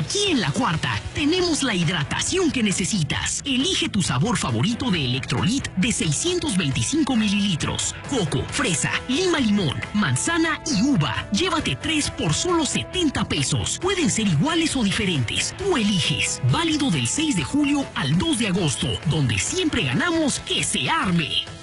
Aquí en La Cuarta tenemos la hidratación que necesitas. Elige tu sabor favorito de Electrolit de 625 mililitros. Coco, fresa, lima limón, manzana y uva. Llévate 3 por solo 70 pesos. Pueden ser iguales o diferentes. Tú eliges. Válido del 6 de julio al 2 de agosto, donde siempre ganamos que se arme.